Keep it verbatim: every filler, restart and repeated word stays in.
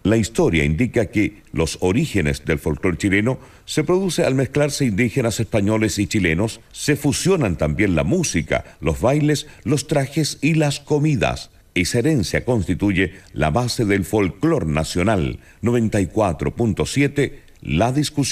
La historia indica que los orígenes del folclore chileno se produce al mezclarse indígenas españoles y chilenos, se fusionan también la música, los bailes, los trajes y las comidas. Esa herencia constituye la base del folclore nacional. noventa y cuatro punto siete, La Discusión.